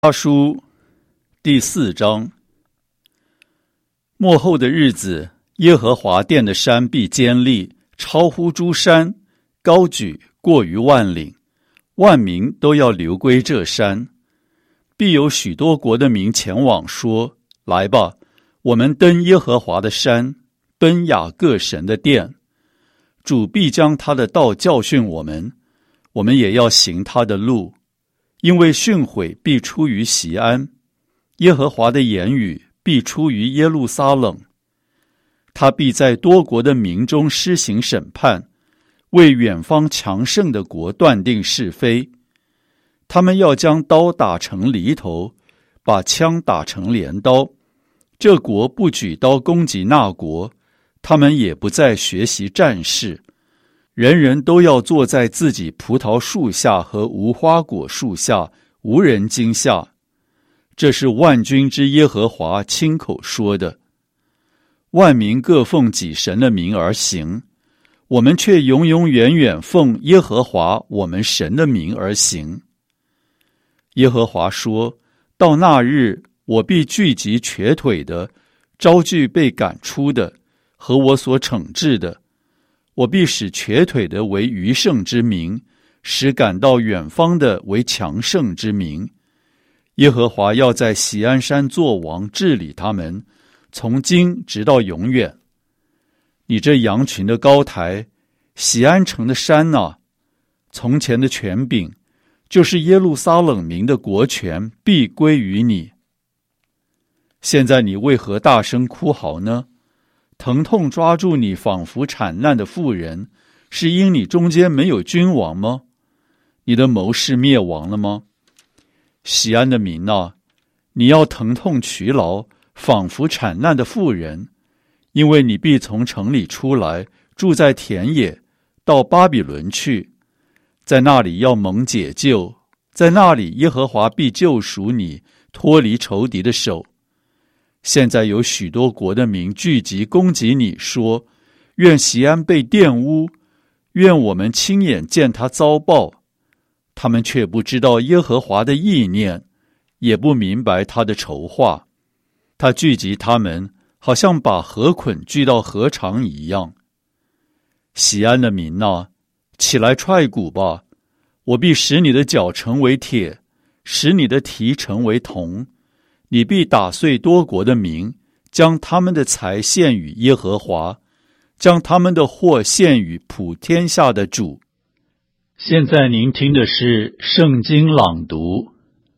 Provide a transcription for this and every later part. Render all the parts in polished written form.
哈书第4章。末后的日子，耶和华殿的山必坚立，超乎诸山，高举过于万岭，万民都要流归这山。必有许多国的民前往说：来吧，我们登耶和华的山，奔雅各神的殿。主必将他的道教训我们，我们也要行他的路。因为训诲必出于锡安，耶和华的言语必出于耶路撒冷。他必在多国的民中施行审判，为远方强盛的国断定是非。他们要将刀打成犁头，把枪打成镰刀。这国不举刀攻击那国，他们也不再学习战事。人人都要坐在自己葡萄树下和无花果树下，无人惊吓。这是万军之耶和华亲口说的。万民各奉己神的名而行，我们却永永远远奉耶和华我们神的名而行。耶和华说：到那日，我必聚集瘸腿的，招聚被赶出的，和我所惩治的。我必使瘸腿的为余剩之民，使赶到远方的为强盛之民。耶和华要在锡安山作王，治理他们，从今直到永远。你这羊群的高台，锡安城的山啊，从前的权柄，就是耶路撒冷民的国权，必归于你。现在你为何大声哭嚎呢？疼痛抓住你，仿佛产难的妇人，是因你中间没有君王吗？你的谋士灭亡了吗？锡安的民啊，你要疼痛劬劳，仿佛产难的妇人，因为你必从城里出来，住在田野，到巴比伦去，在那里要蒙解救，在那里耶和华必救赎你，脱离仇敌的手。现在有许多国的民聚集攻击你，说：愿锡安被玷污，愿我们亲眼见他遭报。他们却不知道耶和华的意念，也不明白他的筹划。他聚集他们，好像把河捆聚到河场一样。锡安的民啊，起来踹鼓吧！我必使你的脚成为铁，使你的蹄成为铜。你必打碎多国的民，将他们的财献与耶和华，将他们的货献与普天下的主。现在您听的是圣经朗读。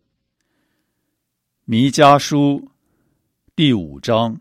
弥迦书第5章。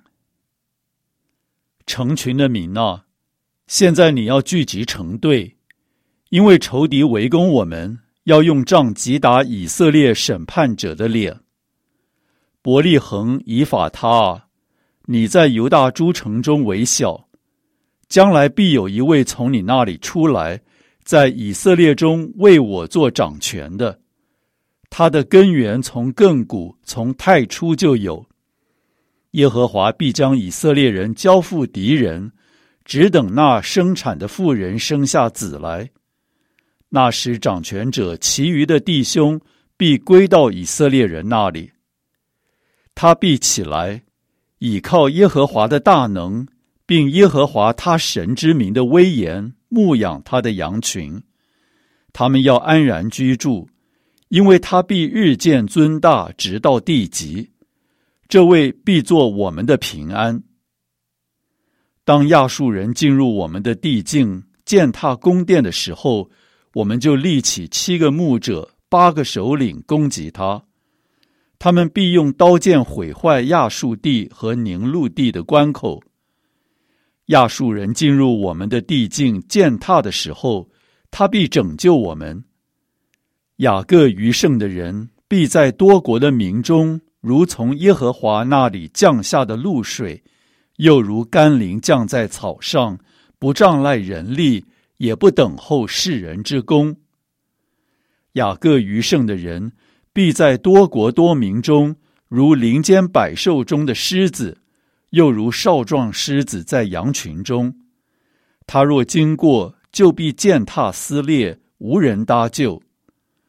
成群的民啊，现在你要聚集成队，因为仇敌围攻我们，要用杖击打以色列审判者的脸。伯利恒以法他啊，你在犹大诸城中为小，将来必有一位从你那里出来，在以色列中为我做掌权的。他的根源从亘古，从太初就有。耶和华必将以色列人交付敌人，只等那生产的妇人生下子来。那时掌权者其余的弟兄必归到以色列人那里。他必起来，倚靠耶和华的大能，并耶和华他神之名的威严，牧养他的羊群。他们要安然居住，因为他必日渐尊大，直到地极。这位必作我们的平安。当亚述人进入我们的地境，践踏宫殿的时候，我们就立起7个牧者，8个首领攻击他。他们必用刀剑毁坏亚述地和宁录地的关口。亚述人进入我们的地境践踏的时候，他必拯救我们。雅各余剩的人必在多国的民中，如从耶和华那里降下的露水，又如甘霖降在草上，不仗赖人力，也不等候世人之功。雅各余剩的人必在多国多民中，如林间百兽中的狮子，又如少壮狮子在羊群中。他若经过，就必践踏撕裂，无人搭救。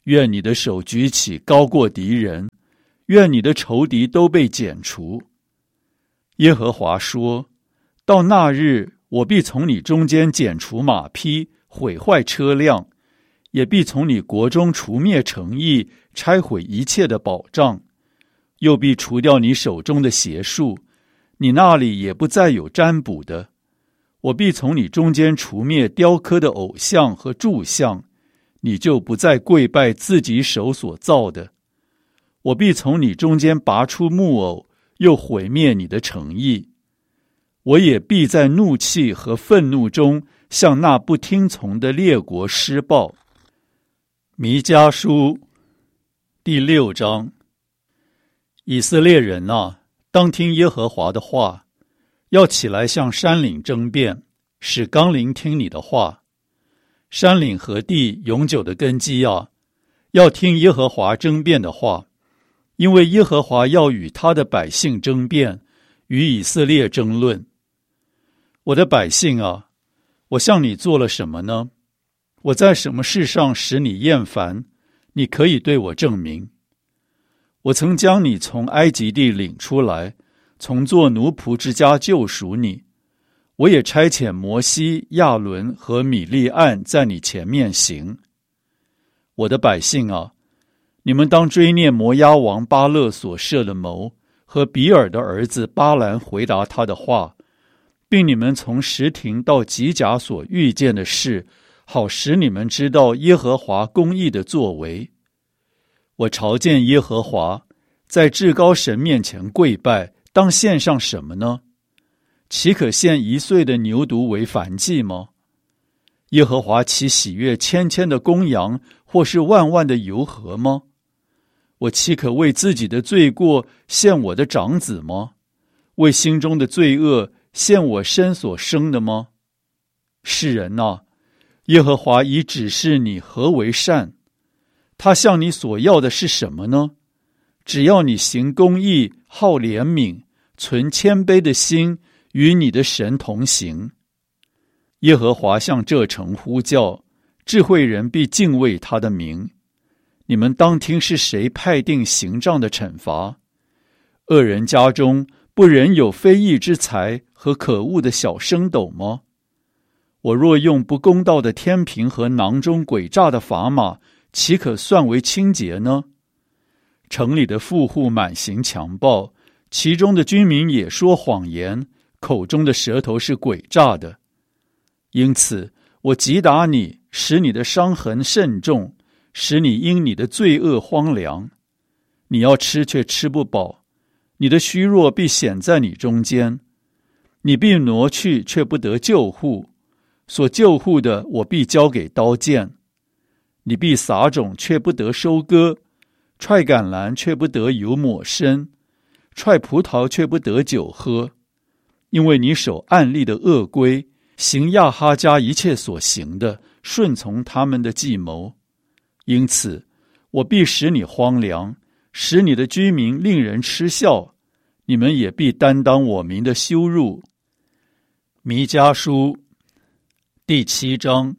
愿你的手举起高过敌人，愿你的仇敌都被剪除。耶和华说，到那日，我必从你中间剪除马匹，毁坏车辆，也必从你国中除灭城邑，拆毁一切的保障，又必除掉你手中的邪术，你那里也不再有占卜的。我必从你中间除灭雕刻的偶像和柱像，你就不再跪拜自己手所造的。我必从你中间拔出木偶，又毁灭你的城邑。我也必在怒气和愤怒中向那不听从的列国施报。弥迦书第6章。以色列人啊，当听耶和华的话，要起来向山岭争辩，使冈陵听你的话。山岭和地永久的根基啊，要听耶和华争辩的话，因为耶和华要与他的百姓争辩，与以色列争论。我的百姓啊，我向你做了什么呢？我在什么事上使你厌烦？你可以对我证明。我曾将你从埃及地领出来，从做奴仆之家救赎你。我也差遣摩西、亚伦和米利暗在你前面行。我的百姓啊，你们当追念摩押王巴勒所设的谋，和比尔的儿子巴兰回答他的话，并你们从什亭到吉甲所遇见的事，好使你们知道耶和华公义的作为。我朝见耶和华，在至高神面前跪拜，当献上什么呢？岂可献1岁的牛犊为燔祭吗？耶和华岂喜悦千千的公羊，或是万万的油和吗？我岂可为自己的罪过献我的长子吗？为心中的罪恶献我身所生的吗？世人啊，耶和华已指示你何为善，他向你所要的是什么呢？只要你行公义，好怜悯，存谦卑的心，与你的神同行。耶和华向这城呼叫，智慧人必敬畏他的名。你们当听是谁派定刑杖的惩罚？恶人家中不仍有非义之财和可恶的小升斗吗？我若用不公道的天平和囊中诡诈的砝码，岂可算为清洁呢？城里的富户满行强暴，其中的居民也说谎言，口中的舌头是诡诈的。因此我击打你，使你的伤痕甚重，使你因你的罪恶荒凉。你要吃却吃不饱，你的虚弱必显在你中间。你必挪去却不得救护，所救护的我必交给刀剑。你必撒种却不得收割，踹橄榄却不得油抹身，踹葡萄却不得酒喝。因为你守暗利的恶规，行亚哈家一切所行的，顺从他们的计谋。因此我必使你荒凉，使你的居民令人嗤笑，你们也必担当我民的羞辱。弥迦书第7章。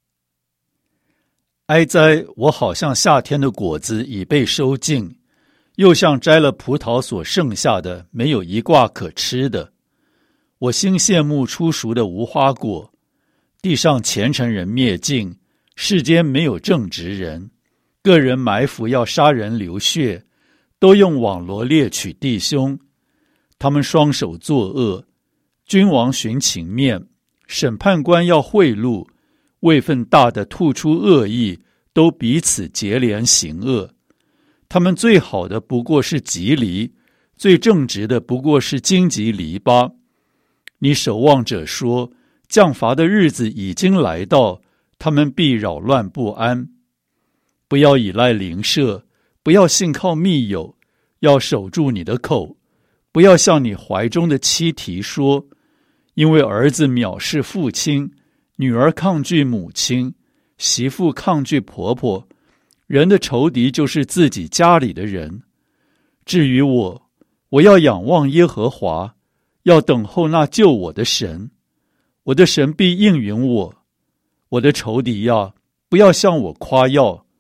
哀哉，我好像夏天的果子已被收尽，又像摘了葡萄所剩下的，没有一挂可吃的。我心羡慕初熟的无花果，地上虔诚人灭尽，世间没有正直人，个人埋伏要杀人流血，都用网罗猎取弟兄。他们双手作恶，君王寻情面，审判官要贿赂，位分大的吐出恶意，都彼此结连行恶。他们最好的不过是蒺藜，最正直的不过是荆棘篱笆。你守望者说，降罚的日子已经来到，他们必扰乱不安。不要依赖邻舍，不要信靠密友，要守住你的口，不要向你怀中的妻提说，因为儿子藐视父亲，女儿抗拒母亲，媳妇抗拒婆婆，人的仇敌就是自己家里的人。至于我，我要仰望耶和华，要等候那救我的神。我的神必应允我。我的仇敌呀，不要向我夸耀，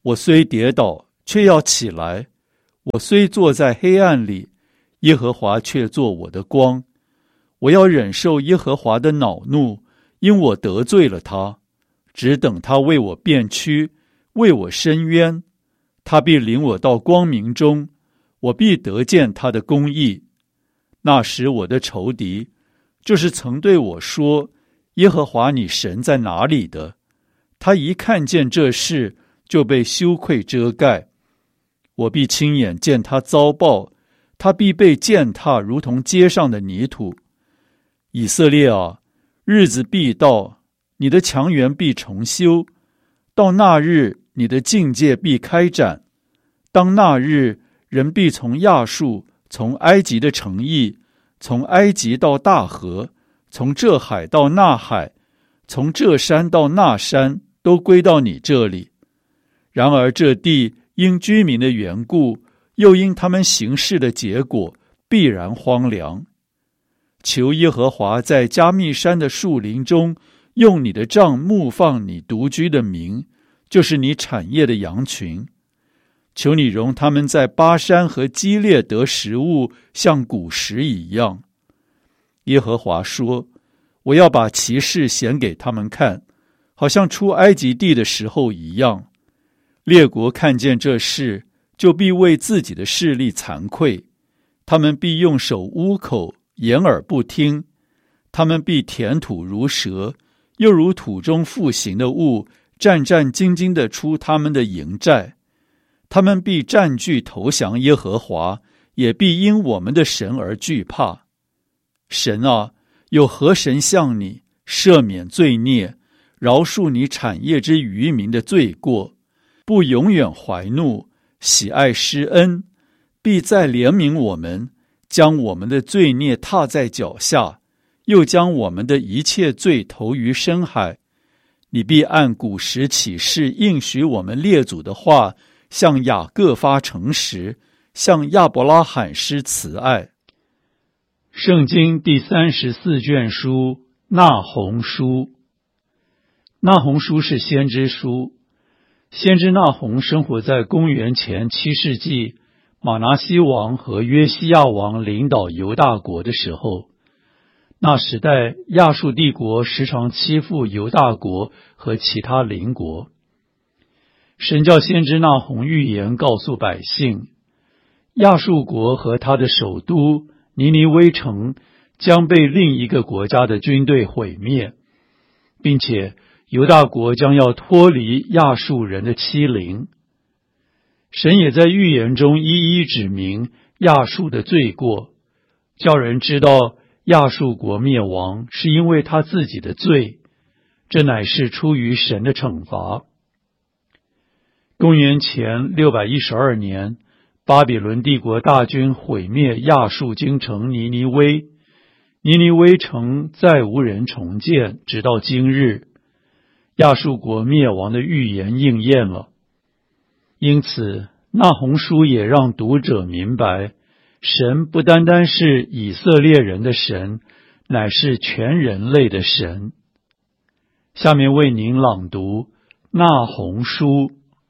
我虽跌倒，却要起来；我虽坐在黑暗里，耶和华却做我的光。我要忍受耶和华的恼怒，因我得罪了他，只等他为我辩屈，为我伸冤。他必领我到光明中，我必得见他的公义。那时我的仇敌，就是曾对我说，耶和华你神在哪里的，他一看见这事，就被羞愧遮盖。我必亲眼见他遭报，他必被践踏，如同街上的泥土。以色列啊，日子必到，你的墙垣必重修，到那日，你的境界必开展。当那日，人必从亚述，从埃及的城邑，从埃及到大河，从这海到那海，从这山到那山，都归到你这里。然而这地因居民的缘故，又因他们行事的结果，必然荒凉。求耶和华在加密山的树林中，用你的杖牧放你独居的民，就是你产业的羊群。求你容他们在巴山和基列得食物，像古时一样。耶和华说，我要把奇事显给他们看，好像出埃及地的时候一样。列国看见这事，就必为自己的势力惭愧，他们必用手捂口，掩耳不听。他们必填土如蛇，又如土中复形的物，战战兢兢地出他们的营寨。他们必占据投降耶和华，也必因我们的神而惧怕。神啊，有何神向你赦免罪孽，饶恕你产业之渔民的罪过，不永远怀怒，喜爱施恩，必再怜悯我们，将我们的罪孽踏在脚下，又将我们的一切罪投于深海。你必按古时起誓应许我们列祖的话，向雅各发诚实，向亚伯拉罕施慈爱。圣经第34卷书，那鸿书。那鸿书是先知书。先知那鸿生活在公元前7世纪，马拿西王和约西亚王领导犹大国的时候。那时代，亚述帝国时常欺负犹大国和其他邻国。神叫先知那鸿预言告诉百姓，亚述国和他的首都尼尼微城将被另一个国家的军队毁灭，并且犹大国将要脱离亚述人的欺凌。神也在预言中一一指明亚述的罪过，叫人知道亚述国灭亡是因为他自己的罪，这乃是出于神的惩罚。公元前612年，巴比伦帝国大军毁灭亚述京城尼尼微，尼尼微城再无人重建，直到今日。亚述国灭亡的预言应验了。因此，那鸿书也让读者明白，神不单单是以色列人的神，乃是全人类的神。下面为您朗读那鸿书。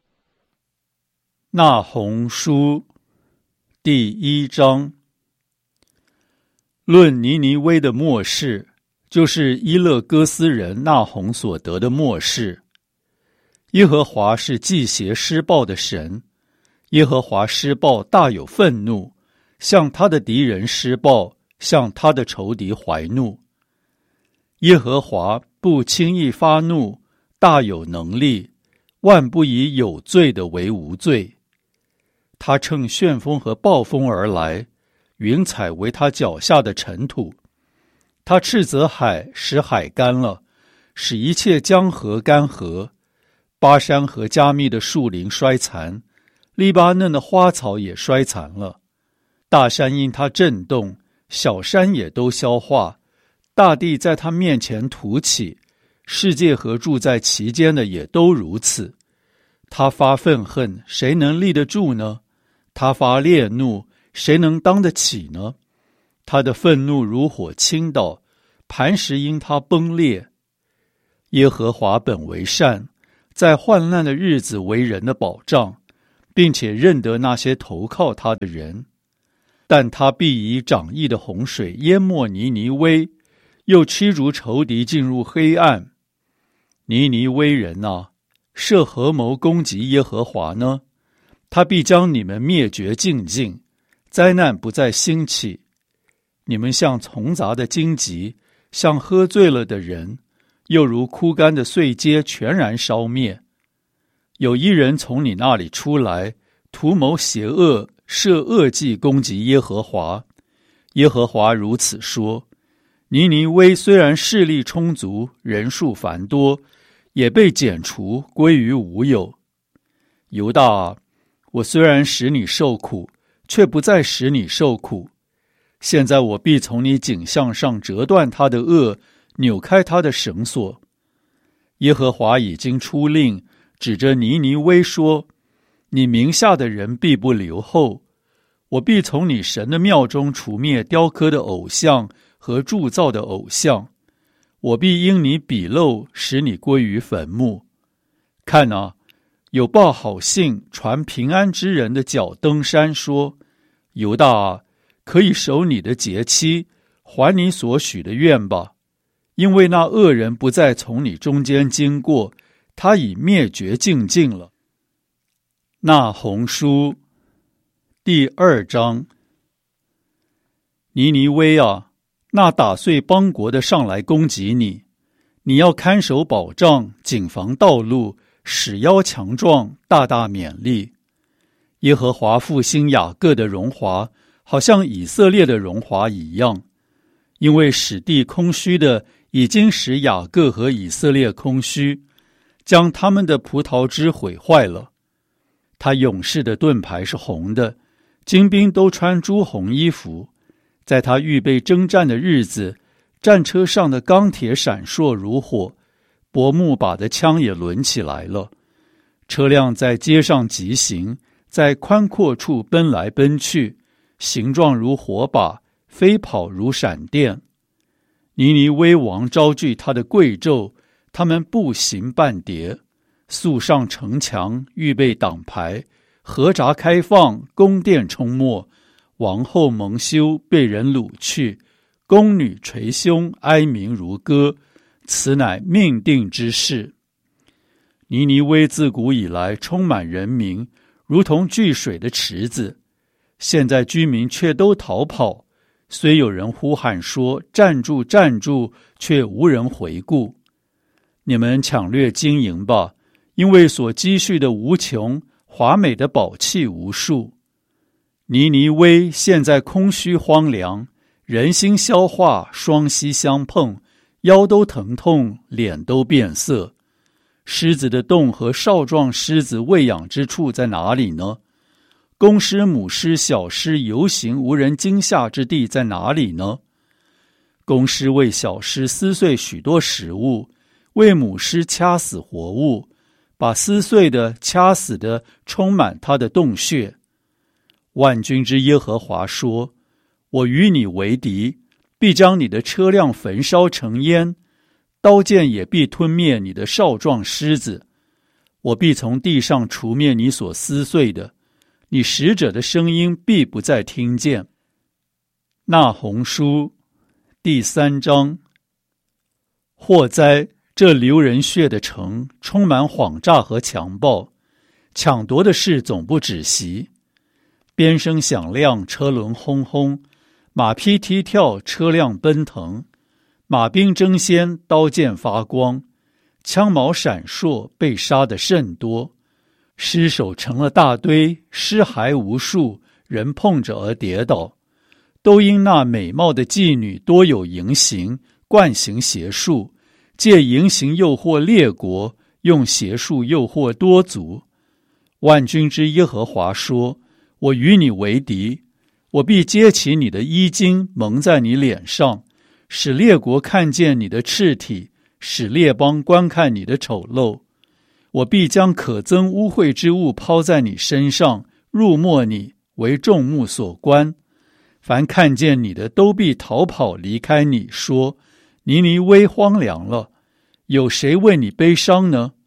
那鸿书第1章，论尼尼微的末世，就是伊勒哥斯人那鸿所得的末世。耶和华是忌邪施暴的神，耶和华施暴大有愤怒，向他的敌人施暴，向他的仇敌怀怒。耶和华不轻易发怒，大有能力，万不以有罪的为无罪。他乘旋风和暴风而来，云彩为他脚下的尘土。他斥责海，使海干了，使一切江河干涸。巴山和加密的树林衰残，黎巴嫩的花草也衰残了。大山因他震动，小山也都消化。大地在他面前凸起，世界和住在其间的也都如此。他发愤恨，谁能立得住呢？他发烈怒，谁能当得起呢？他的愤怒如火倾倒，磐石因他崩裂。耶和华本为善， 在患难的日子为人的保障，并且认得那些投靠他的人。但他必以涨溢的洪水淹没尼尼微，又驱逐仇敌进入黑暗。尼尼微人啊，设何谋攻击耶和华呢？他必将你们灭绝尽尽，灾难不再兴起。你们像丛杂的荆棘，像喝醉了的人，又如枯干的碎秸，全然烧灭。有一人从你那里出来，图谋邪恶，设恶计攻击耶和华。耶和华如此说：尼尼微虽然势力充足，人数繁多，也被剪除，归于无有。犹大啊，我虽然使你受苦，却不再使你受苦。现在我必从你颈项上折断他的轭，扭开他的绳索。耶和华已经出令，指着尼尼微说：你名下的人必不留后。我必从你神的庙中除灭雕刻的偶像和铸造的偶像。我必因你鄙陋，使你归于坟墓。看啊，有报好信传平安之人的脚登山，说：犹大啊，可以守你的节期，还你所许的愿吧。因为那恶人不再从你中间经过，他已灭绝尽尽了。那鸿书第2章。尼尼微啊，那打碎邦国的上来攻击你，你要看守保障，谨防道路，使腰强壮，大大勉励。耶和华复兴雅各的荣华，好像以色列的荣华一样，因为使地空虚的已经使雅各和以色列空虚，将他们的葡萄枝毁坏了。他勇士的盾牌是红的，精兵都穿朱红衣服。在他预备征战的日子，战车上的钢铁闪烁如火，薄木把的枪也抡起来了。车辆在街上疾行，在宽阔处奔来奔去，形状如火把，飞跑如闪电。尼尼微王招聚他的贵胄，他们步行半叠，速上城墙，预备挡牌，河闸开放，宫殿冲没。王后蒙羞，被人掳去，宫女捶胸，哀鸣如歌，此乃命定之事。尼尼微自古以来充满人民，如同聚水的池子，现在居民却都逃跑，虽有人呼喊说站住站住，却无人回顾。你们抢掠金银吧，因为所积蓄的无穷，华美的宝器无数。尼尼微现在空虚荒凉，人心消化，双膝相碰，腰都疼痛，脸都变色。狮子的洞和少壮狮子喂养之处在哪里呢？公狮、母狮、小狮游行无人惊吓之地在哪里呢？公狮为小狮撕碎许多食物，为母狮掐死活物，把撕碎的掐死的充满它的洞穴。万军之耶和华说：我与你为敌，必将你的车辆焚烧成烟，刀剑也必吞灭你的少壮狮子。我必从地上除灭你所撕碎的，你使者的声音必不再听见。那鸿书第3章。祸哉！这流人血的城，充满谎诈和强暴，抢夺的事总不止息。鞭声响亮，车轮轰轰，马匹踢跳，车辆奔腾，马兵争先，刀剑发光，枪矛闪烁，被杀的甚多。尸首成了大堆，尸骸无数，人碰着而跌倒，都因那美貌的妓女多有淫行，惯行邪术，借淫行诱惑列国，用邪术诱惑多族。万军之耶和华说：我与你为敌，我必揭起你的衣襟，蒙在你脸上，使列国看见你的赤体，使列邦观看你的丑陋。我必将可憎污秽之物抛在你身上，入没你，为众目所观。凡看见你的都必逃跑离开你，说：尼尼微荒凉了，有谁为你悲伤呢？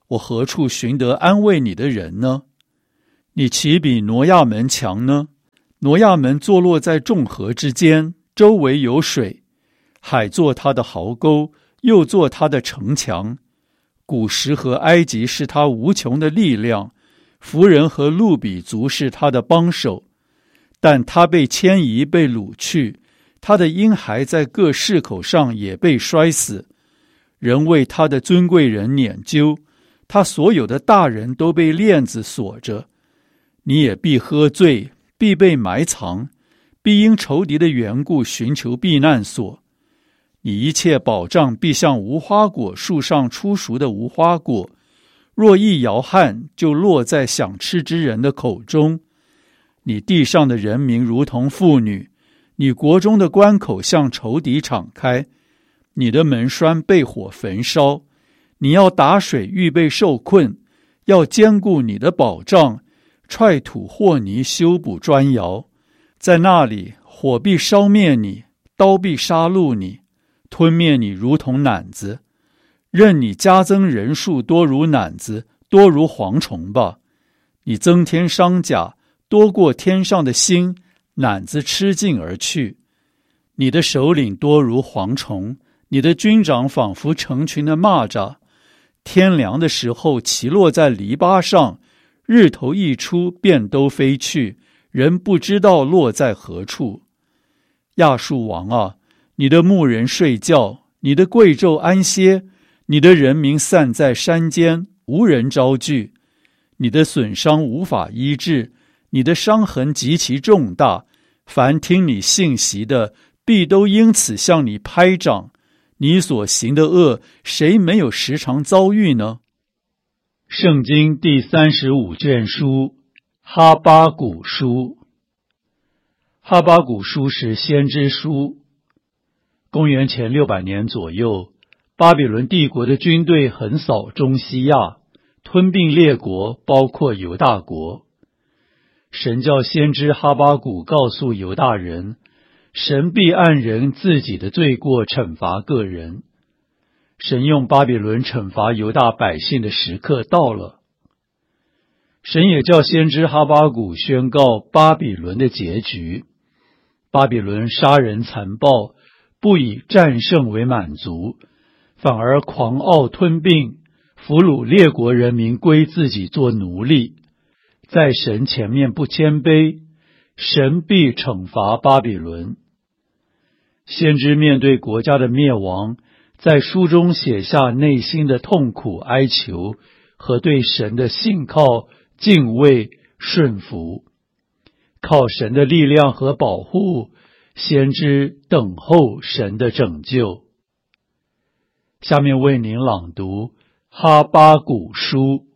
我何处寻得安慰你的人呢？你岂比挪亚门强呢？挪亚门坐落在众河之间，周围有水，海做他的壕沟，又做他的城墙。古时和埃及是他无穷的力量，弗人和路比族是他的帮手。但他被迁移，被掳去，他的婴孩在各市口上也被摔死。人为他的尊贵人撵究，他所有的大人都被链子锁着。你也必喝醉，必被埋藏，必因仇敌的缘故寻求避难所。你一切保障必像无花果树上出熟的无花果，若一摇撼，就落在想吃之人的口中。你地上的人民如同妇女，你国中的关口向仇敌敞开，你的门栓被火焚烧。你要打水预备受困，要坚固你的保障，踹土和泥修补砖窑。在那里，火必烧灭你，刀必杀戮你，吞灭你如同赧子。任你加增人数多如赧子，多如蝗虫吧。你增添伤甲，多过天上的星，赧子吃尽而去。你的首领多如蝗虫，你的军长仿佛成群的蚂蚱。天凉的时候骑落在篱笆上，日头一出便都飞去，人不知道落在何处。亚述王啊，你的牧人睡觉，你的贵胄安歇，你的人民散在山间，无人招聚。你的损伤无法医治，你的伤痕极其重大，凡听你信息的，必都因此向你拍掌。你所行的恶，谁没有时常遭遇呢？圣经第35卷书，哈巴谷书。哈巴谷书是先知书。公元前600年左右，巴比伦帝国的军队横扫中西亚，吞并列国，包括犹大国。神叫先知哈巴谷告诉犹大人，神必按人自己的罪过惩罚个人。神用巴比伦惩罚犹大百姓的时刻到了。神也叫先知哈巴谷宣告巴比伦的结局。巴比伦杀人残暴，不以战胜为满足，反而狂傲吞并，俘虏列国人民归自己做奴隶。在神前面不谦卑，神必惩罚巴比伦。先知面对国家的灭亡，在书中写下内心的痛苦哀求和对神的信靠、敬畏、顺服。靠神的力量和保护，先知等候神的拯救。下面为您朗读哈巴谷书。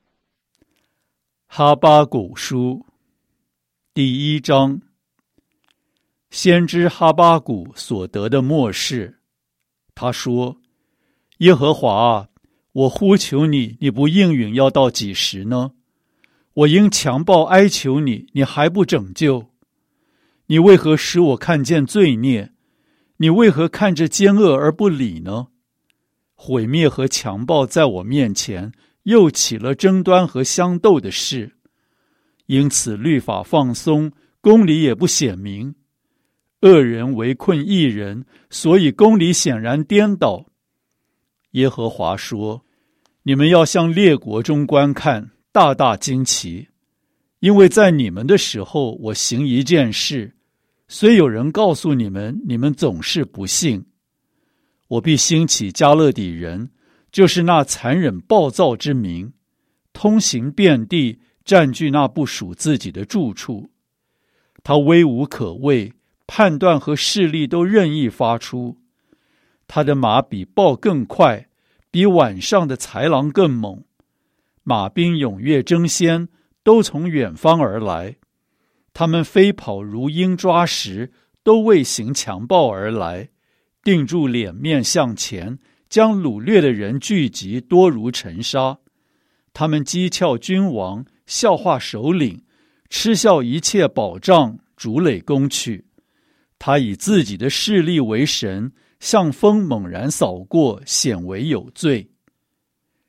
哈巴谷书第1章。先知哈巴谷所得的默示。他说：耶和华啊，我呼求你，你不应允，要到几时呢？我因强暴哀求你，你还不拯救。你为何使我看见罪孽？你为何看着奸恶而不理呢？毁灭和强暴在我面前，又起了争端和相斗的事。因此律法放松，公理也不显明。恶人围困义人，所以公理显然颠倒。耶和华说：你们要向列国中观看，大大惊奇，因为在你们的时候，我行一件事，虽有人告诉你们，你们总是不信。我必兴起加勒底人，就是那残忍暴躁之民，通行遍地，占据那不属自己的住处。他威无可畏，判断和势力都任意发出。他的马比豹更快，比晚上的豺狼更猛。马兵踊跃争先，都从远方而来。他们飞跑如鹰抓食，都为行强暴而来。定住脸面向前，将掳掠的人聚集，多如尘沙。他们讥诮君王，笑话首领，嗤笑一切保障，逐垒攻取。他以自己的势力为神，像风猛然扫过，显为有罪。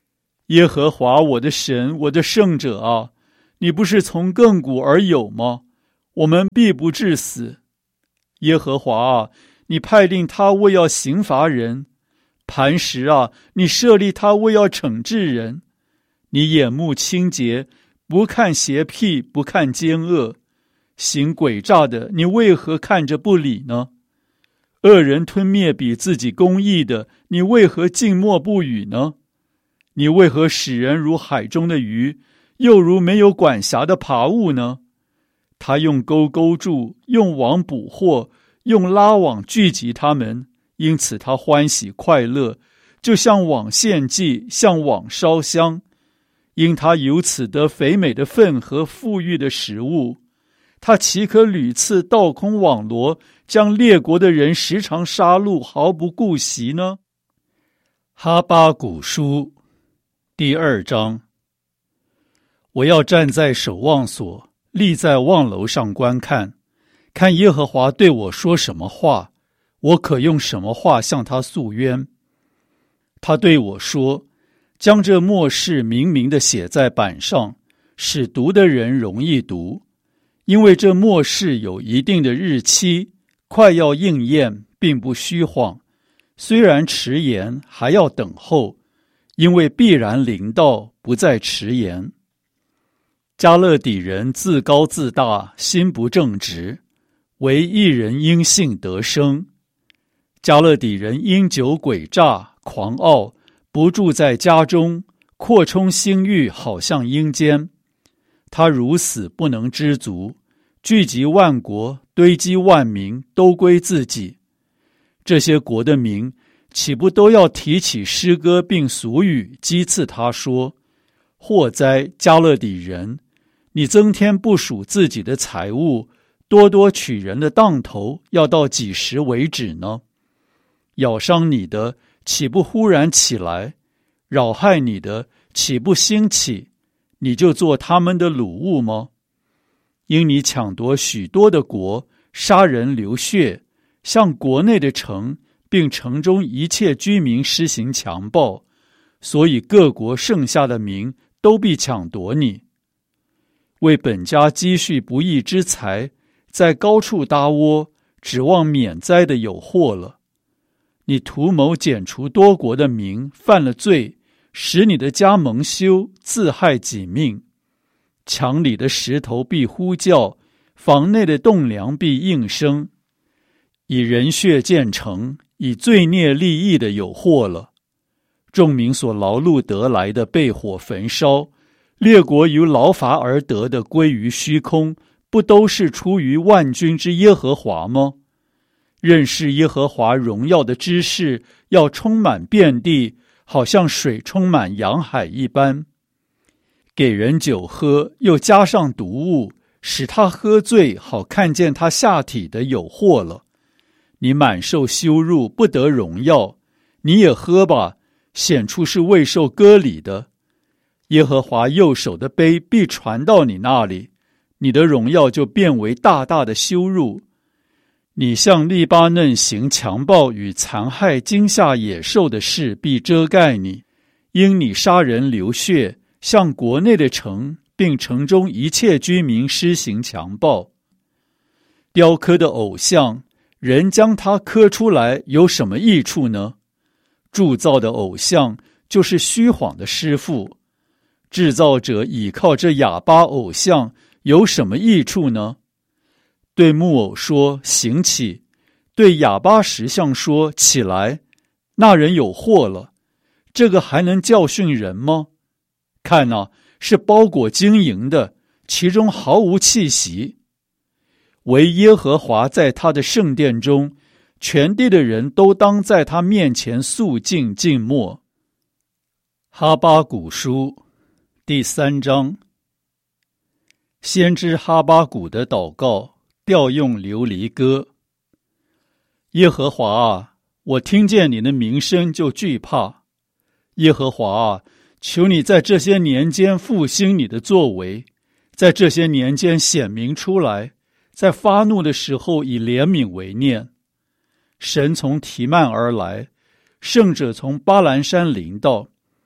耶和华我的神，我的圣者啊，你不是从亘古而有吗？我们必不致死。耶和华啊，你派定他为要刑罚人；磐石啊，你设立他为要惩治人。你眼目清洁，不看邪僻，不看奸恶。行诡诈的，你为何看着不理呢？恶人吞灭比自己公义的，你为何静默不语呢？你为何使人如海中的鱼，又如没有管辖的爬物呢？他用钩勾住，用网捕获，用拉网聚集他们，因此他欢喜快乐，就像网献祭，像网烧香。因他由此得肥美的粪和富裕的食物，他岂可屡次倒空网罗，将列国的人时常杀戮，毫不顾惜呢？哈巴谷书第2章。我要站在守望所，立在望楼上观看，看耶和华对我说什么话，我可用什么话向他诉冤。他对我说，将这末世明明地写在板上，使读的人容易读。因为这末世有一定的日期，快要应验，并不虚晃。虽然迟延，还要等候，因为必然临到，不再迟延。迦勒底人自高自大，心不正直，唯一人因信得生。迦勒底人因酒诡诈，狂傲，不住在家中，扩充心欲，好像阴间。他如死不能知足，聚集万国，堆积万民，都归自己。这些国的民，岂不都要提起诗歌并俗语，讥刺他说：祸哉，迦勒底人！你增添不属自己的财物，多多取人的当头，要到几时为止呢？咬伤你的，岂不忽然起来？扰害你的，岂不兴起？你就做他们的掳物吗？因你抢夺许多的国，杀人流血，向国内的城，并城中一切居民施行强暴，所以各国剩下的民都必抢夺你。为本家积蓄不义之财，在高处搭窝，指望免灾的有祸了。你图谋剪除多国的民，犯了罪，使你的家蒙羞，自害己命。墙里的石头必呼叫，房内的栋梁必应声。以人血建成，以罪孽立意的有祸了。众民所劳碌得来的被火焚烧，列国由劳乏而得的归于虚空，不都是出于万军之耶和华吗？认识耶和华荣耀的知识要充满遍地，好像水充满洋海一般。给人酒喝，又加上毒物，使他喝醉，好看见他下体的有祸了。你满受羞辱，不得荣耀，你也喝吧，显出是未受割礼的。耶和华右手的杯必传到你那里，你的荣耀就变为大大的羞辱。你向利巴嫩行强暴与残害惊吓野兽的事必遮盖你，因你杀人流血，向国内的城，并城中一切居民施行强暴。雕刻的偶像，人将它刻出来有什么益处呢？铸造的偶像就是虚谎的师傅。制造者倚靠这哑巴偶像有什么益处呢？对木偶说行起，对哑巴石像说起来，那人有祸了。这个还能教训人吗？看啊，是包裹晶莹的，其中毫无气息。唯耶和华在他的圣殿中，全地的人都当在他面前肃静静默。哈巴谷书第3章。先知哈巴谷的祷告，调用流离歌。耶和华啊，我听见你的名声就惧怕。耶和华啊，求你在这些年间复兴你的作为，在这些年间显明出来，在发怒的时候以怜悯为念。神从提曼而来，圣者从巴兰山临到。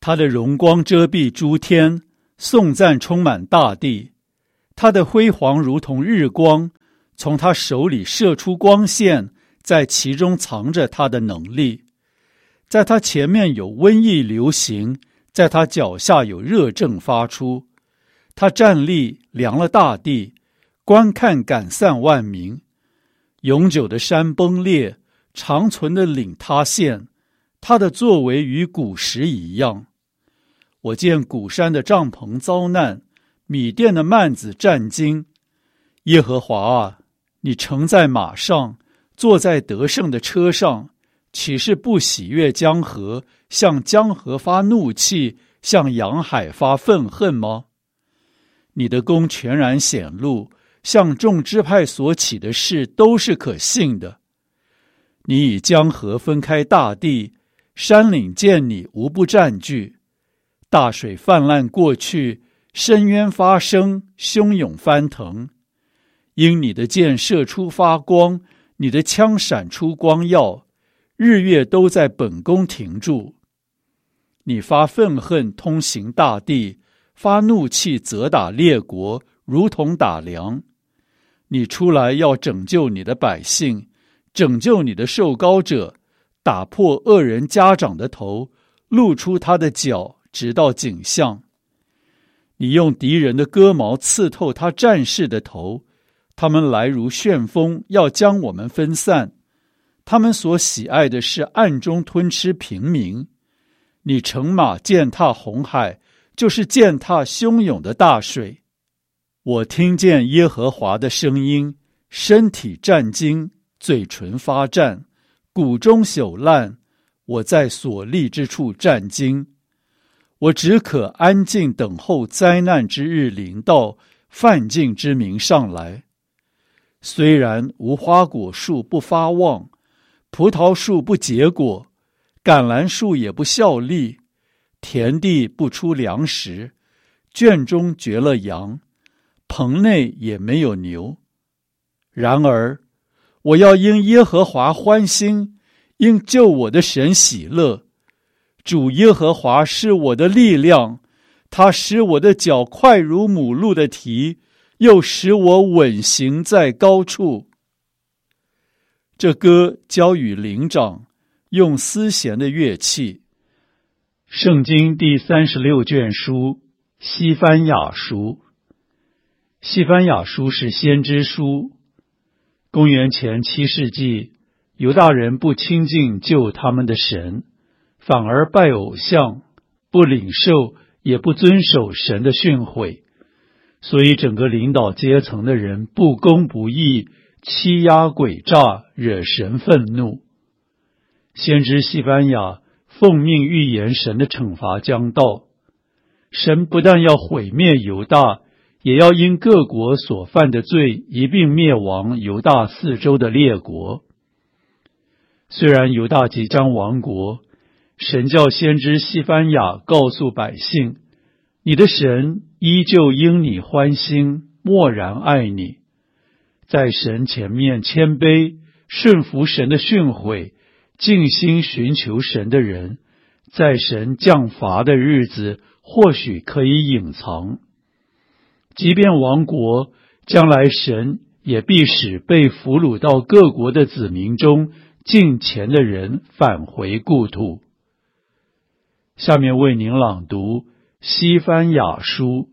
他的荣光遮蔽诸天，颂赞充满大地。他的辉煌如同日光，从他手里射出光线，在其中藏着他的能力。在他前面有瘟疫流行，在他脚下有热症发出。他站立量了大地，观看赶散万民。永久的山崩裂，长存的岭塌陷，他的作为与古时一样。我见古山的帐篷遭难，米甸的幔子战惊。耶和华啊，你乘在马上，坐在得胜的车上，岂是不喜悦江河，向江河发怒气，向洋海发愤恨吗？你的功全然显露，向众支派所起的事都是可信的。你以江河分开大地，山岭见你无不占据。大水泛滥过去，深渊发生，汹涌翻腾。因你的箭射出发光，你的枪闪出光耀，日月都在本宫停住。你发愤恨通行大地，发怒气责打列国，如同打粮。你出来要拯救你的百姓，拯救你的受膏者，打破恶人家长的头，露出他的脚，直到颈项。你用敌人的戈矛刺透他战士的头，他们来如旋风，要将我们分散。他们所喜爱的是暗中吞吃平民。你乘马践踏红海，就是践踏汹涌的大水。我听见耶和华的声音，身体战惊，嘴唇发战，骨中朽烂，我在所立之处战惊。我只可安静等候灾难之日临到，犯境之民上来。虽然无花果树不发旺，葡萄树不结果，橄榄树也不效力，田地不出粮食，圈中绝了羊，棚内也没有牛。然而我要因耶和华欢心，因救我的神喜乐。主耶和华是我的力量，他使我的脚快如母鹿的蹄，又使我稳行在高处。这歌交与灵长，用丝弦的乐器。圣经第36卷书，西番雅书。西番雅书是先知书。公元前7世纪，犹大人不亲近救他们的神，反而拜偶像，不领受也不遵守神的训诲，所以整个领导阶层的人不公不义，欺压诡诈，惹神愤怒。先知西番雅奉命预言神的惩罚将到，神不但要毁灭犹大，也要因各国所犯的罪一并灭亡犹大四周的列国。虽然犹大即将亡国，神叫先知西番雅告诉百姓，你的神依旧因你欢心，默然爱你。在神前面谦卑，顺服神的训诲，尽心寻求神的人，在神降罚的日子，或许可以隐藏。即便亡国，将来神也必使被俘虏到各国的子民中敬虔的人返回故土。下面为您朗读西番雅书。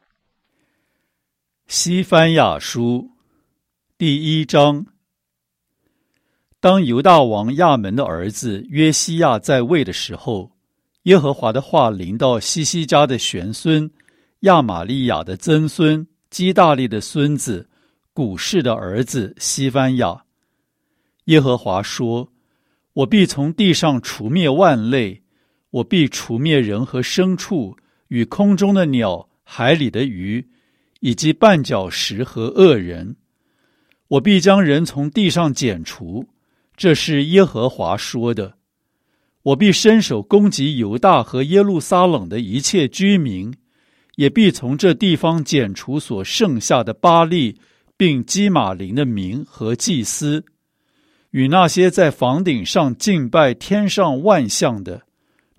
西番雅书第1章。当犹大王亚门的儿子约西亚在位的时候，耶和华的话临到西西家的玄孙亚玛利亚的曾孙基大利的孙子古士的儿子西番雅。耶和华说，我必从地上除灭万类，我必除灭人和牲畜，与空中的鸟，海里的鱼，以及绊脚石和恶人。我必将人从地上剪除，这是耶和华说的。我必伸手攻击犹大和耶路撒冷的一切居民，也必从这地方剪除所剩下的巴力，并基玛林的民和祭司，与那些在房顶上敬拜天上万象的，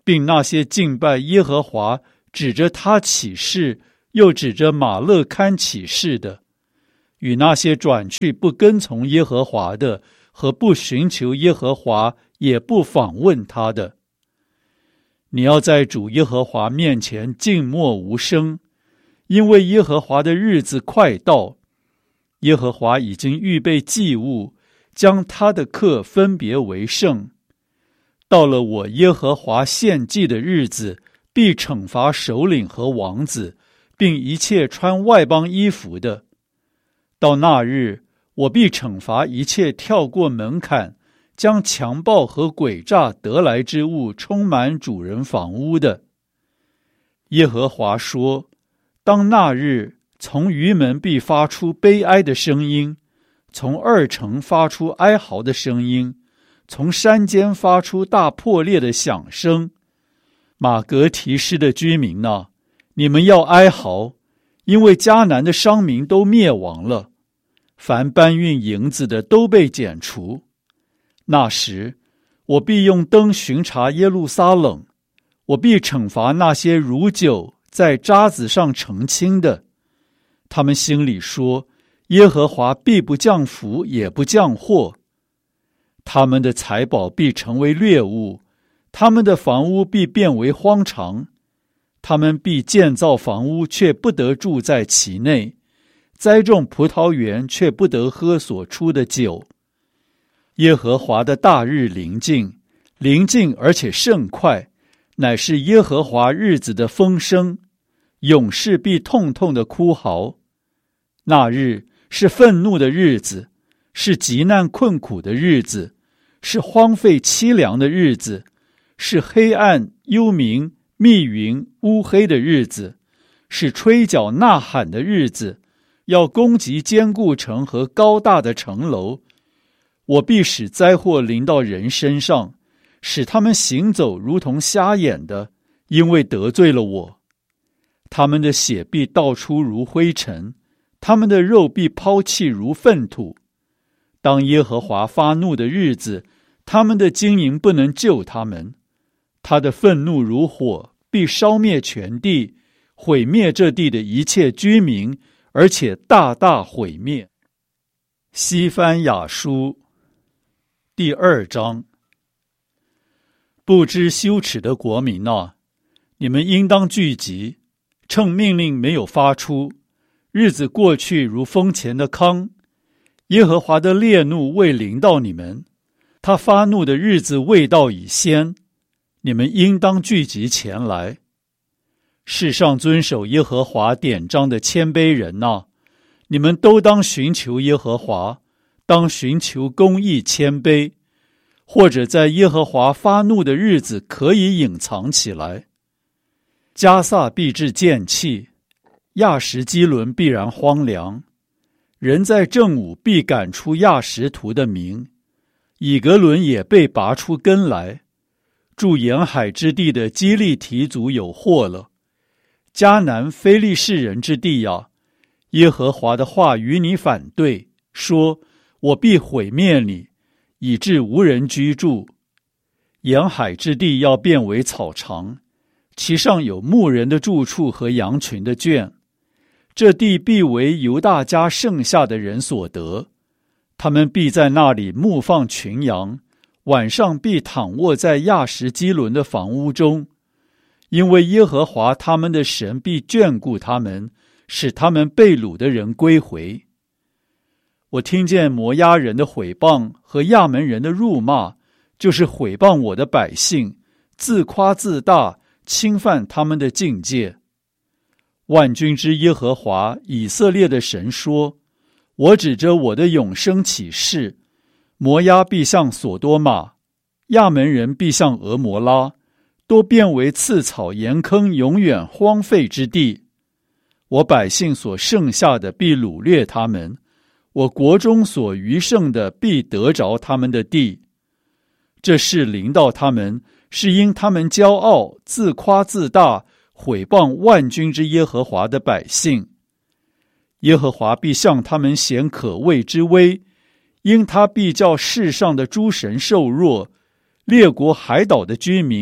并那些敬拜耶和华指着他起誓，又指着马勒堪起誓的，与那些转去不跟从耶和华的和不寻求耶和华也不访问他的。你要在主耶和华面前静默无声，因为耶和华的日子快到。耶和华已经预备祭物，将他的客分别为圣。到了我耶和华献祭的日子，必惩罚首领和王子，并一切穿外邦衣服的。到那日，我必惩罚一切跳过门槛，将强暴和诡诈得来之物充满主人房屋的。耶和华说，当那日，从鱼门必发出悲哀的声音，从二城发出哀嚎的声音，从山间发出大破裂的响声。马革提施的居民哪，你们要哀嚎，因为迦南的商民都灭亡了，凡搬运银子的都被剪除。那时，我必用灯巡查耶路撒冷，我必惩罚那些如酒在渣子上澄清的。他们心里说，耶和华必不降福，也不降祸。他们的财宝必成为掠物，他们的房屋必变为荒场。他们必建造房屋，却不得住在其内；栽种葡萄园，却不得喝所出的酒。耶和华的大日临近，临近而且甚快，乃是耶和华日子的风声。勇士必痛痛的哭嚎。那日是愤怒的日子，是极难困苦的日子，是荒废凄凉的日子，是黑暗幽冥密云乌黑的日子，是吹角呐喊的日子，要攻击坚固城和高大的城楼。我必使灾祸临到人身上，使他们行走如同瞎眼的，因为得罪了我。他们的血必倒出如灰尘，他们的肉必抛弃如粪土。当耶和华发怒的日子，他们的经营不能救他们。他的愤怒如火，必烧灭全地，毁灭这地的一切居民，而且大大毁灭。西番雅书第2章。不知羞耻的国民啊，你们应当聚集，趁命令没有发出，日子过去如风前的糠。耶和华的烈怒未临到你们，他发怒的日子未到已先，你们应当聚集前来。世上遵守耶和华典章的谦卑人啊，你们都当寻求耶和华，当寻求公义谦卑，或者在耶和华发怒的日子可以隐藏起来。迦萨必致见弃，亚什基伦必然荒凉。人在正午必赶出亚什图的民，以格伦也被拔出根来。住沿海之地的基利提族有祸了。迦南非利士人之地啊，耶和华的话与你反对，说：我必毁灭你，以致无人居住。沿海之地要变为草场，其上有牧人的住处和羊群的圈。这地必为犹大家剩下的人所得，他们必在那里牧放群羊，晚上必躺卧在亚什基伦的房屋中，因为耶和华他们的神必眷顾他们，使他们被掳的人归回。我听见摩押人的毁谤和亚门人的辱骂，就是毁谤我的百姓，自夸自大，侵犯他们的境界。万军之耶和华以色列的神说：我指着我的永生起誓，摩押必像所多玛，亚门人必像俄摩拉，都变为刺草盐坑，永远荒废之地。我百姓所剩下的必掳掠他们，我国中所余剩的必得着他们的地。这事临到他们，是因他们骄傲，自夸自大，毁谤万军之耶和华的百姓。耶和华必向他们显可畏之威，因他必叫世上的诸神受弱，列国海岛的居民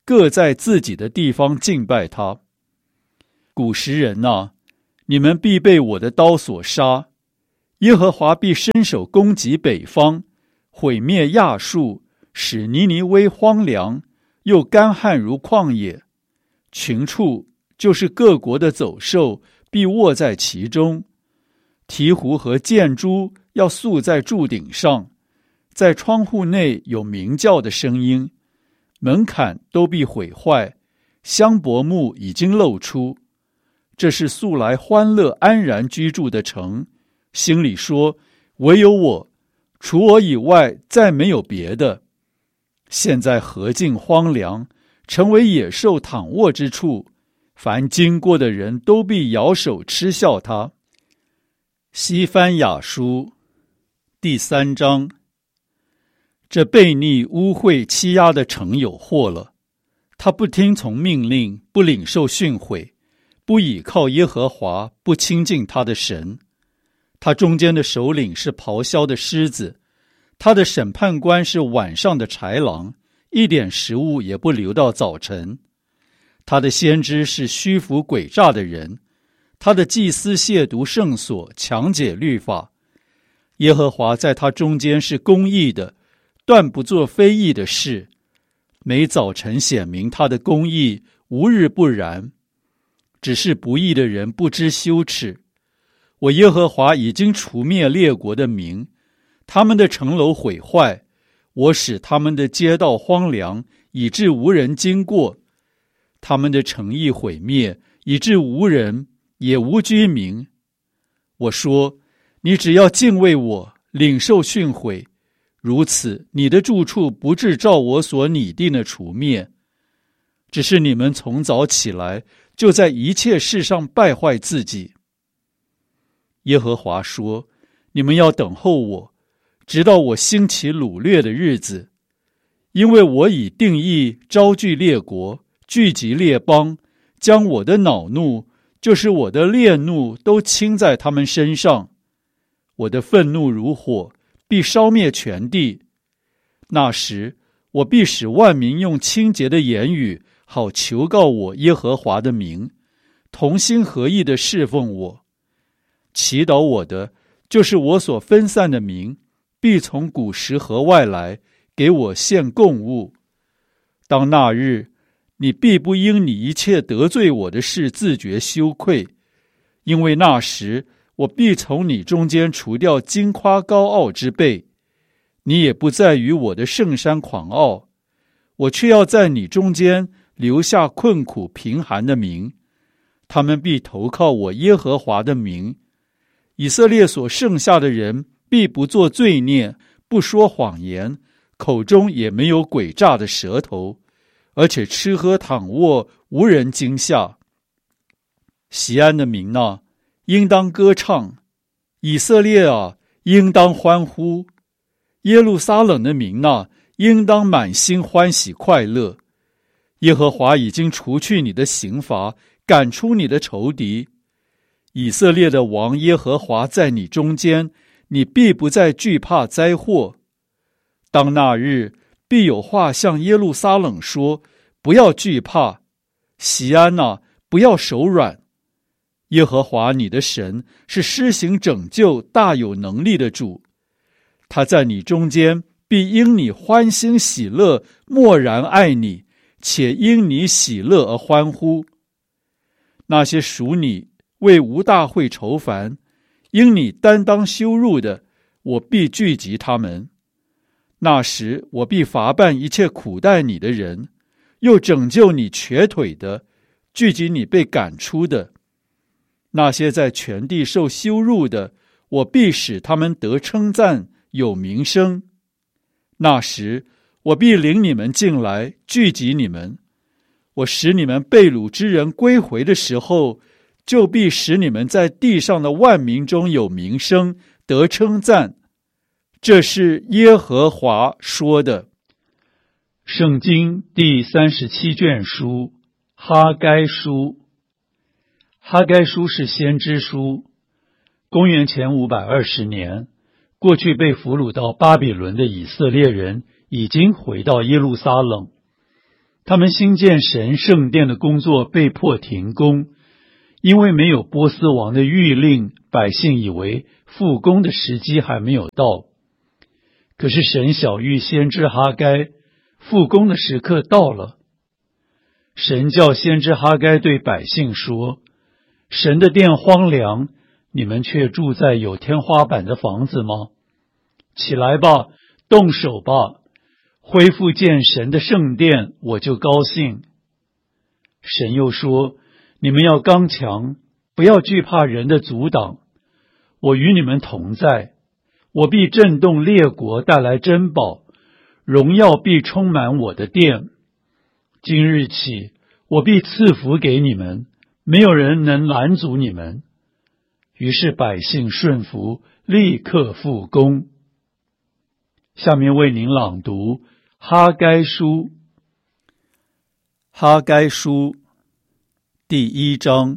各在自己的地方敬拜他。古时人啊，你们必被我的刀所杀，耶和华必伸手攻击北方，毁灭亚述，使尼尼微荒凉，又干旱如旷野。群畜，就是各国的走兽，必卧在其中。鹈鹕和箭猪要宿在柱顶上，在窗户内有鸣叫的声音。门槛都必毁坏，香柏木已经露出。这是素来欢乐安然居住的城，心里说，唯有我，除我以外再没有别的。现在何竟荒凉，成为野兽躺卧之处，凡经过的人都必摇手嗤笑他。西番雅书第3章。这悖逆污秽欺压的城有祸了，他不听从命令，不领受训诲，不倚靠耶和华，不亲近他的神。他中间的首领是咆哮的狮子，他的审判官是晚上的豺狼，一点食物也不留到早晨。他的先知是虚浮诡诈的人，他的祭司亵渎圣所，强解律法。耶和华在他中间是公义的，断不做非义的事。每早晨显明他的公义，无日不然。只是不义的人不知羞耻。我耶和华已经除灭列国的民，他们的城楼毁坏，我使他们的街道荒凉，以致无人经过。他们的城邑毁灭，以致无人，也无居民。我说，你只要敬畏我，领受训诲，如此你的住处不致照我所拟定的除灭。只是你们从早起来，就在一切事上败坏自己。耶和华说，你们要等候我，直到我兴起掳掠的日子，因为我已定义招聚列国，聚集列邦，将我的恼怒，就是我的烈怒，都倾在他们身上。我的愤怒如火，必烧灭全地。那时，我必使万民用清洁的言语，好求告我耶和华的名，同心合意地侍奉我。祈祷我的，就是我所分散的民，必从古时河外来，给我献供物。当那日，你必不因你一切得罪我的事自觉羞愧，因为那时我必从你中间除掉矜夸高傲之辈，你也不再与我的圣山狂傲，我却要在你中间留下困苦贫寒的民，他们必投靠我耶和华的名。以色列所剩下的人必不作罪孽，不说谎言，口中也没有诡诈的舌头，而且吃喝躺卧，无人惊吓。锡安的民啊，应当歌唱；以色列啊，应当欢呼；耶路撒冷的民啊，应当满心欢喜快乐。耶和华已经除去你的刑罚，赶出你的仇敌。以色列的王耶和华在你中间，你必不再惧怕灾祸。当那日，必有话向耶路撒冷说，不要惧怕，锡安啊，不要手软。耶和华你的神是施行拯救大有能力的主，他在你中间必因你欢欣喜乐，默然爱你，且因你喜乐而欢呼。那些属你为无大会愁烦，因你担当羞辱的，我必聚集他们。那时我必罚办一切苦待你的人，又拯救你瘸腿的，聚集你被赶出的。那些在全地受羞辱的，我必使他们得称赞，有名声。那时我必领你们进来，聚集你们。我使你们被掳之人归回的时候，就必使你们在地上的万民中有名声，得称赞。这是耶和华说的。圣经第37卷书，哈该书。哈该书是先知书。公元前520年，过去被俘虏到巴比伦的以色列人已经回到耶路撒冷。 他们兴建神圣殿的工作被迫停工，因为没有波斯王的谕令，百姓以为复工的时机还没有到。可是神晓谕先知哈该，复工的时刻到了。神叫先知哈该对百姓说，神的殿荒凉，你们却住在有天花板的房子吗？起来吧，动手吧，恢复建神的圣殿，我就高兴。神又说，你们要刚强，不要惧怕人的阻挡，我与你们同在，我必震动列国，带来珍宝，荣耀必充满我的殿。今日起，我必赐福给你们，没有人能拦阻你们。于是百姓顺服，立刻复工。下面为您朗读哈该书。哈该书第1章。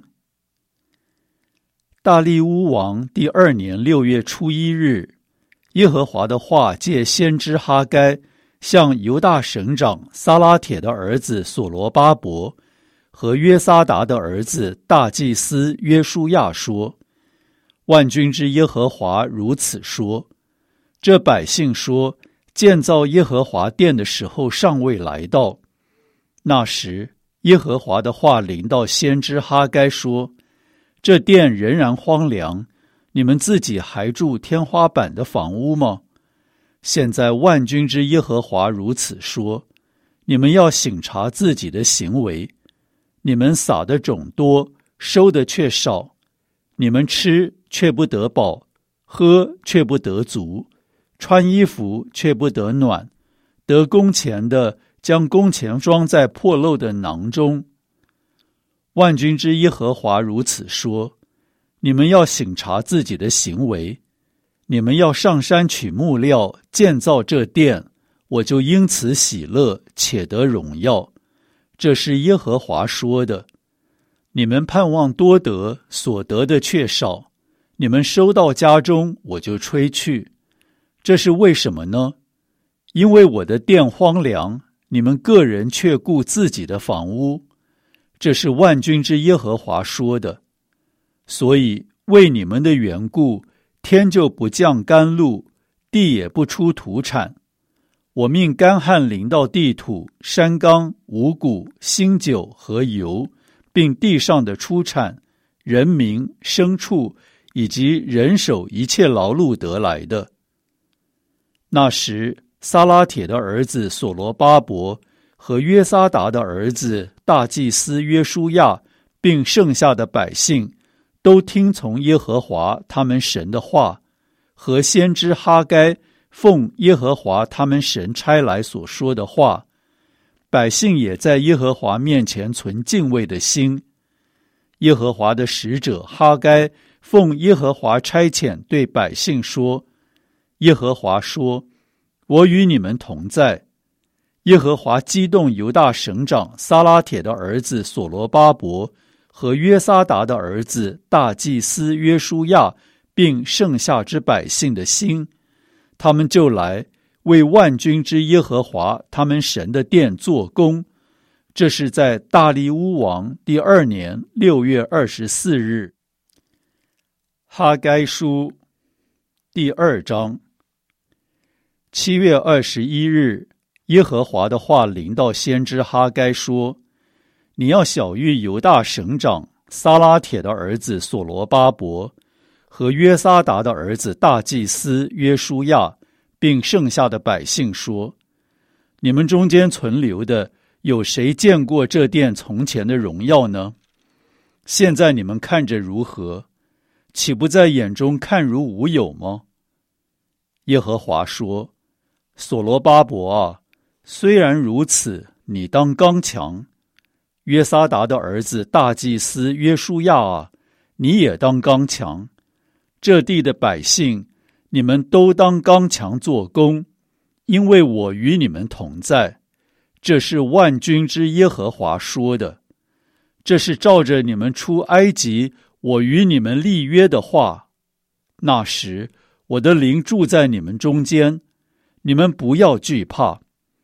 大利乌王第2年6月初1日，耶和华的话借先知哈该向犹大省长撒拉铁的儿子所罗巴伯和约撒达的儿子大祭司约书亚说，万军之耶和华如此说，这百姓说，建造耶和华殿的时候尚未来到。那时，耶和华的话临到先知哈该说，这殿仍然荒凉，你们自己还住天花板的房屋吗？现在万军之耶和华如此说，你们要省察自己的行为，你们撒的种多，收的却少，你们吃却不得饱，喝却不得足，穿衣服却不得暖，得工钱的将工钱装在破漏的囊中。万军之耶和华如此说，你们要省察自己的行为，你们要上山取木料，建造这殿，我就因此喜乐，且得荣耀。这是耶和华说的。你们盼望多得，所得的却少，你们收到家中，我就吹去。这是为什么呢？因为我的殿荒凉，你们个人却顾自己的房屋。这是万军之耶和华说的。所以为你们的缘故，天就不降甘露，地也不出土产。我命干旱临到地土、山冈、五谷、新酒和油，并地上的出产、人民、牲畜以及人手一切劳碌得来的。那时，撒拉铁的儿子所罗巴伯和约撒达的儿子大祭司约书亚，并剩下的百姓，都听从耶和华他们神的话，和先知哈该奉耶和华他们神差来所说的话。百姓也在耶和华面前存敬畏的心。耶和华的使者哈该奉耶和华差遣对百姓说，耶和华说，我与你们同在。耶和华激动犹大省长撒拉铁的儿子所罗巴伯和约撒达的儿子大祭司约书亚，并剩下之百姓的心，他们就来为万军之耶和华他们神的殿做工。这是在大利乌王第2年6月24日。哈该书第2章。7月21日，耶和华的话临到先知哈该说，你要晓谕犹大省长撒拉铁的儿子所罗巴伯和约撒达的儿子大祭司约书亚，并剩下的百姓说，你们中间存留的，有谁见过这殿从前的荣耀呢？现在你们看着如何？岂不在眼中看如无有吗？耶和华说，所罗巴伯啊，虽然如此，你当刚强。约撒达的儿子大祭司约书亚啊，你也当刚强。这地的百姓，你们都当刚强做工，因为我与你们同在。这是万军之耶和华说的。这是照着你们出埃及，我与你们立约的话。那时，我的灵住在你们中间，你们不要惧怕。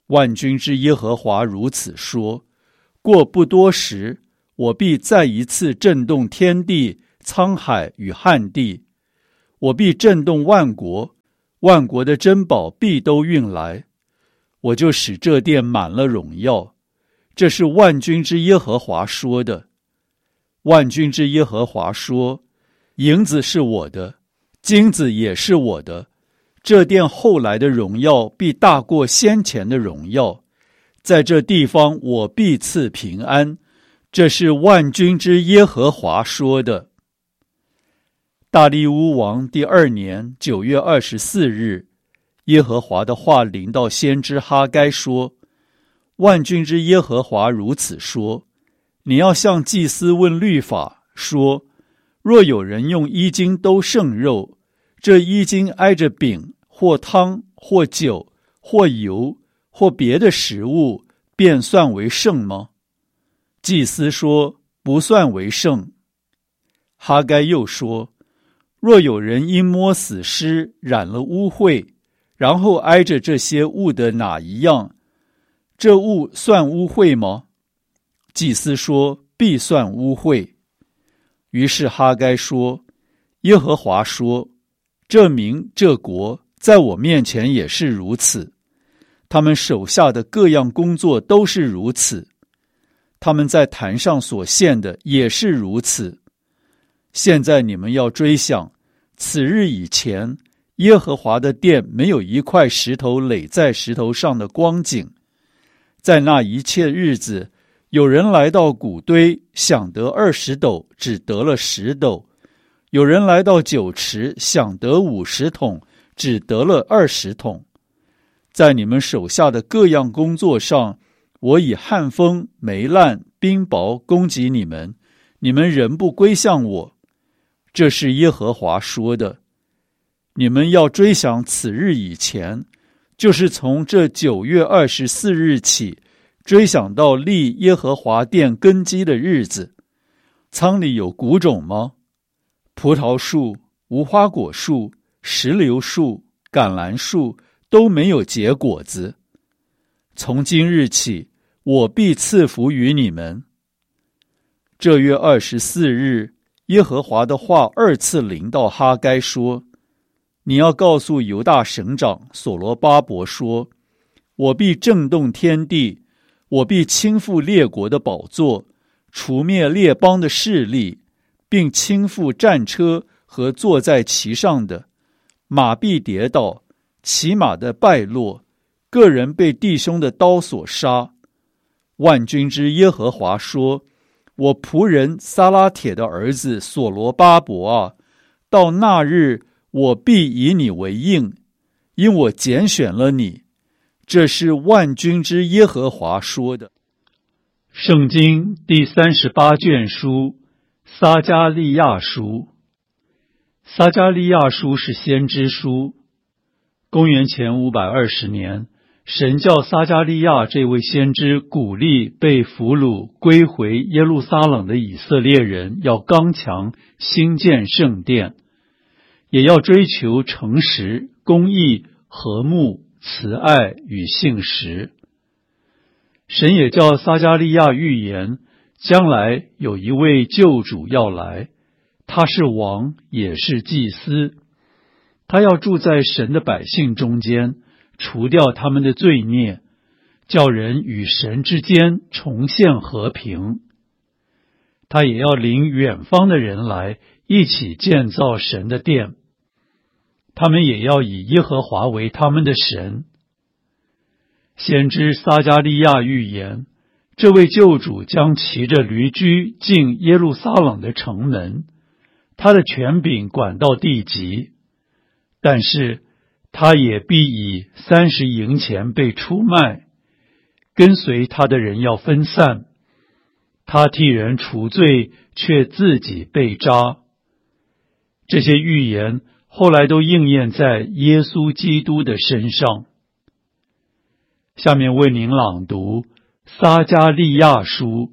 万军之耶和华如此说：过不多时，我必再一次震动天地、沧海与旱地，我必震动万国，万国的珍宝必都运来，我就使这殿满了荣耀。这是万军之耶和华说的。万军之耶和华说：银子是我的，金子也是我的，这殿后来的荣耀必大过先前的荣耀，在这地方我必赐平安。这是万军之耶和华说的。大利乌王第2年9月24日，耶和华的话临到先知哈该说：万军之耶和华如此说：你要向祭司问律法，说：若有人用衣襟兜剩肉，这衣襟挨着饼或汤或酒或油或别的食物，便算为圣吗？祭司说：不算为圣。哈该又说：若有人因摸死尸染了污秽，然后挨着这些物的哪一样，这物算污秽吗？祭司说：必算污秽。于是哈该说：耶和华说，这民这国在我面前也是如此，他们手下的各样工作都是如此，他们在坛上所献的也是如此。现在你们要追想，此日以前，耶和华的殿没有一块石头垒在石头上的光景。在那一切日子，有人来到谷堆，想得20斗，只得了10斗；有人来到酒池，想得50桶，只得了20桶。在你们手下的各样工作上，我以旱风、霉烂、冰雹攻击你们，你们仍不归向我。这是耶和华说的。你们要追想此日以前，就是从这9月24日起，追想到立耶和华殿根基的日子。仓里有谷种吗？葡萄树、无花果树、石榴树、橄榄树都没有结果子。从今日起，我必赐福于你们。这月24日，耶和华的话2次临到哈该说：你要告诉犹大省长所罗巴伯说，我必震动天地，我必倾覆列国的宝座，除灭列邦的势力，并倾覆战车和坐在其上的，马必跌倒，骑马的败落，个人被弟兄的刀所杀。万军之耶和华说：我仆人撒拉铁的儿子所罗巴伯啊，到那日我必以你为应，因我拣选了你。这是万军之耶和华说的。圣经第38卷书，撒迦利亚书。撒迦利亚书是先知书。公元前520年，神叫撒迦利亚这位先知鼓励被俘虏归回耶路撒冷的以色列人要刚强，兴建圣殿，也要追求诚实、公义、和睦、慈爱与信实。神也叫撒迦利亚预言，将来有一位救主要来，他是王，也是祭司。他要住在神的百姓中间，除掉他们的罪孽，叫人与神之间重现和平。他也要领远方的人来，一起建造神的殿。他们也要以耶和华为他们的神。先知撒迦利亚预言，这位救主将骑着驴驹进耶路撒冷的城门，他的权柄管到地极，但是他也必以30银钱被出卖，跟随他的人要分散，他替人除罪，却自己被扎。这些预言后来都应验在耶稣基督的身上。下面为您朗读撒迦利亚书。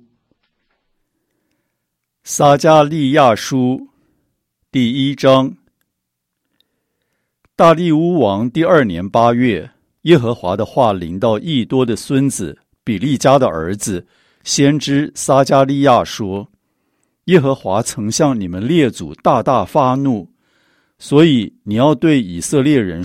撒迦利亚书第1章。大利乌王第2年8月， 耶和华的话临到益多的孙子比利家的儿子先知撒迦利亚说：耶和华曾向你们列祖大大发怒，所以你要对以色列人